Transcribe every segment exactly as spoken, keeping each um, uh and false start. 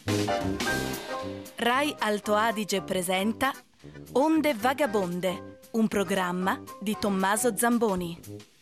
Rai Alto Adige presenta Onde Vagabonde, un programma di Tommaso Zamboni.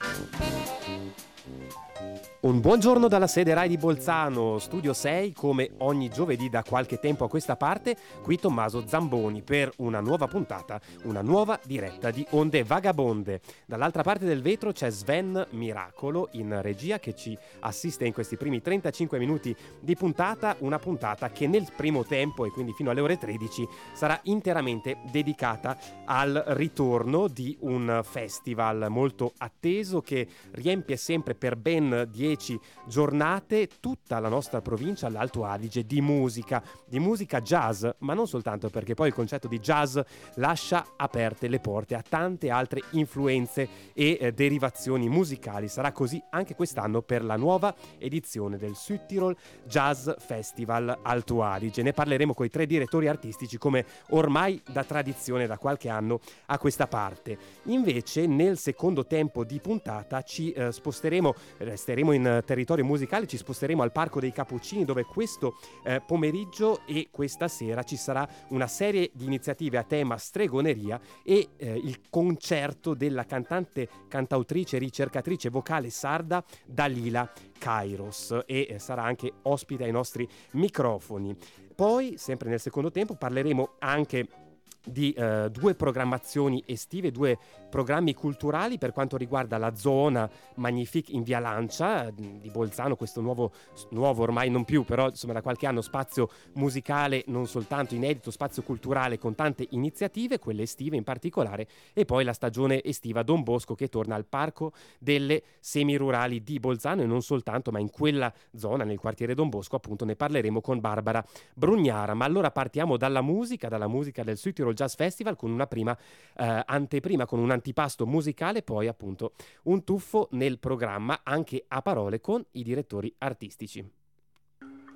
Un buongiorno dalla sede Rai di Bolzano, Studio sei, come ogni giovedì da qualche tempo a questa parte, qui Tommaso Zamboni per una nuova puntata, una nuova diretta di Onde Vagabonde. Dall'altra parte del vetro c'è Sven Miracolo in regia che ci assiste in questi primi trentacinque minuti di puntata, una puntata che nel primo tempo e quindi fino alle ore tredici sarà interamente dedicata al ritorno di un festival molto atteso che riempie sempre per ben dieci giornate tutta la nostra provincia, l'Alto Adige, di musica, di musica jazz, ma non soltanto, perché poi il concetto di jazz lascia aperte le porte a tante altre influenze e eh, derivazioni musicali. Sarà così anche quest'anno per la nuova edizione del Südtirol Jazz Festival Alto Adige. Ne parleremo con i tre direttori artistici come ormai da tradizione da qualche anno a questa parte. Invece nel secondo tempo di puntata ci eh, sposteremo, resteremo in in territorio musicale, ci sposteremo al Parco dei Cappuccini, dove questo eh, pomeriggio e questa sera ci sarà una serie di iniziative a tema stregoneria e eh, il concerto della cantante, cantautrice, ricercatrice vocale sarda Dalila Kairos, e eh, sarà anche ospite ai nostri microfoni. Poi, sempre nel secondo tempo, parleremo anche di eh, due programmazioni estive, due programmi culturali per quanto riguarda la zona Magnifique in via Lancia di Bolzano, questo nuovo, nuovo ormai non più, però insomma da qualche anno spazio musicale non soltanto inedito, spazio culturale con tante iniziative, quelle estive in particolare, e poi la stagione estiva Don Bosco che torna al Parco delle Semirurali di Bolzano e non soltanto, ma in quella zona, nel quartiere Don Bosco, appunto ne parleremo con Barbara Brugnara. Ma allora partiamo dalla musica, dalla musica del Südtirol Jazz Festival con una prima eh, anteprima, con un antipasto musicale, poi appunto un tuffo nel programma anche a parole con i direttori artistici.